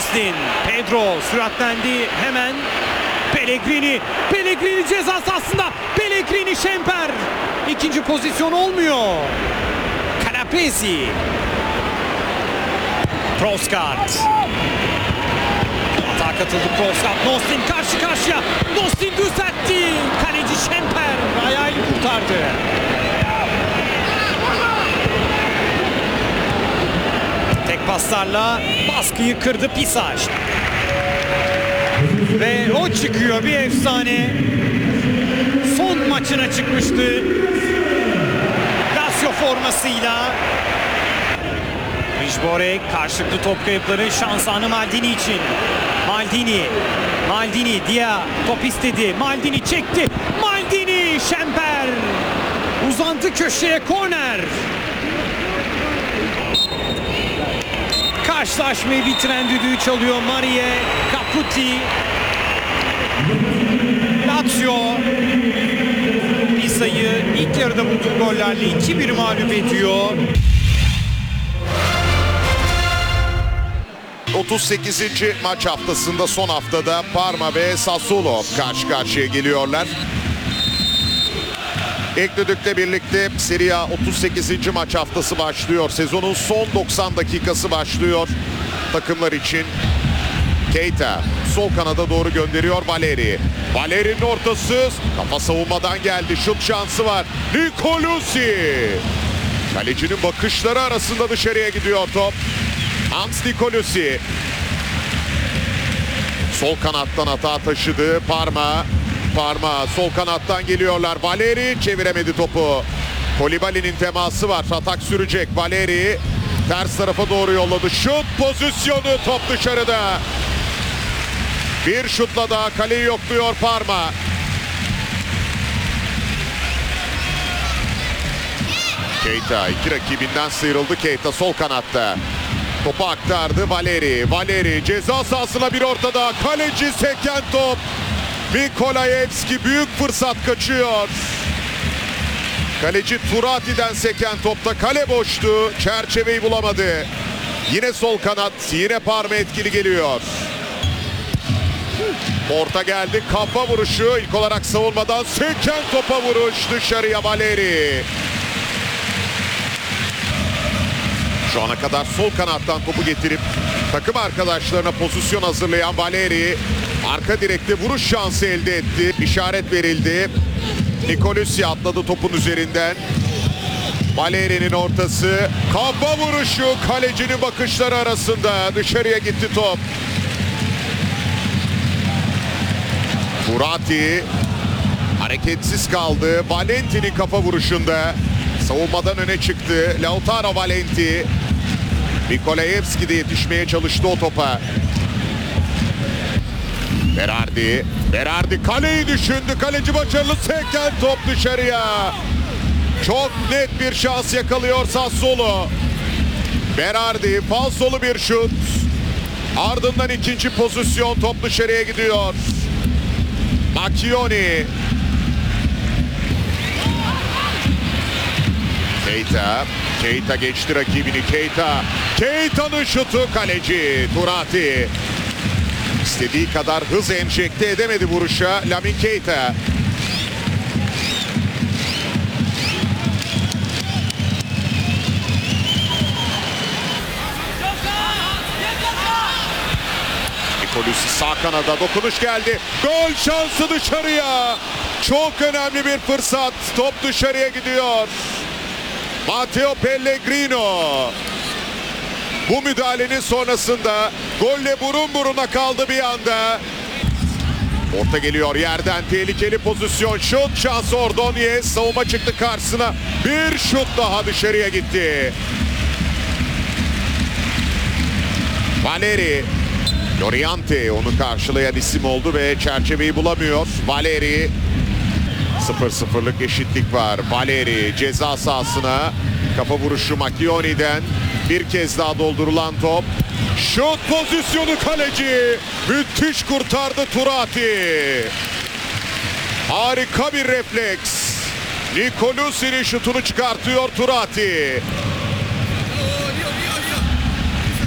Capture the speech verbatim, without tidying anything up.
Austin, Pedro süratlendi hemen. Pellegrini, Pellegrini ceza sahasında. Pellegrini, Şemper. İkinci pozisyon olmuyor. Canapesi. Proskat. Atağa katıldı Proskat. Nostin karşı karşıya. Nostin düzeltti. Kaleci Şemper ayağıyla kurtardı. Tek paslarla baskıyı kırdı Pisaj. Ve o çıkıyor, bir efsane. Son maçına çıkmıştı Lazio formasıyla. Rijborek karşılıklı top kayıpları, şans anı Maldini için. Maldini, Maldini, Dia top istedi. Maldini çekti. Maldini, Şemper uzandı köşeye, korner. Karşılaşmayı bitiren düdüğü çalıyor Marie Caputi. Lazio Pisa'yı ilk yarıda bulduğu gollerle iki bir mağlup ediyor. otuz sekizinci maç haftasında, son haftada Parma ve Sassuolo karşı karşıya geliyorlar. Ekledükle birlikte Serie A otuz sekizinci maç haftası başlıyor. Sezonun son doksan dakikası başlıyor takımlar için. Keita sol kanada doğru gönderiyor Valeri. Valeri'nin ortası, kafa savunmadan geldi. Şut şansı var. Nicolosi. Kalecinin bakışları arasında dışarıya gidiyor top. Hans Nicolosi. Sol kanattan hata taşıdı Parma. Parma sol kanattan geliyorlar. Valeri çeviremedi topu. Kolibali'nin teması var. Atak sürecek. Valeri ters tarafa doğru yolladı. Şut pozisyonu, top dışarıda. Bir şutla daha kaleyi yokluyor Parma. Keita iki rakibinden sıyrıldı. Keita sol kanatta. Topu aktardı Valeri. Valeri ceza sahasına bir ortada. Kaleci seken top. Mikolajevski büyük fırsat kaçıyor. Kaleci Turati'den seken topta kale boştu. Çerçeveyi bulamadı. Yine sol kanat, yine Parma etkili geliyor. Orta geldi, kafa vuruşu. İlk olarak savunmadan seken topa vuruş, dışarıya Valeri. Şu ana kadar sol kanattan topu getirip takım arkadaşlarına pozisyon hazırlayan Valeri arka direkte vuruş şansı elde etti. İşaret verildi. Nicolosi atladı topun üzerinden. Valeri'nin ortası. Kafa vuruşu, kalecinin bakışları arasında dışarıya gitti top. Turati hareketsiz kaldı. Valenti'nin kafa vuruşunda savunmadan öne çıktı. Lautaro Valenti. Mikolajevski de yetişmeye çalıştı o topa. Berardi. Berardi kaleyi düşündü. Kaleci başarılı, seken top dışarıya. Çok net bir şans yakalıyor Sassuolo. Berardi falsolu bir şut. Ardından ikinci pozisyon, top dışarıya gidiyor. Macchioni. Keita. Keita geçti rakibini. Keita. Keita'nın şutu, kaleci Turati. İstediği kadar hız enjekte edemedi vuruşa Lamin Keita. Nicolosi sağ kanada, dokunuş geldi. Gol şansı dışarıya. Çok önemli bir fırsat. Top dışarıya gidiyor. Matteo Pellegrino. Bu müdahalenin sonrasında golle burun buruna kaldı bir anda. Orta geliyor yerden, tehlikeli pozisyon, şut şansı Ordonez. Savunma çıktı karşısına, bir şut daha dışarıya gitti. Valeri. Loriante onu karşılayan isim oldu ve çerçeveyi bulamıyor. Valeri. sıfır sıfırlık eşitlik var. Valeri ceza sahasına. Kafa vuruşu Macchioni'den. Bir kez daha doldurulan top. Şut pozisyonu, kaleci. Müthiş kurtardı Turati. Harika bir refleks. Nicolosi'nin şutunu çıkartıyor Turati.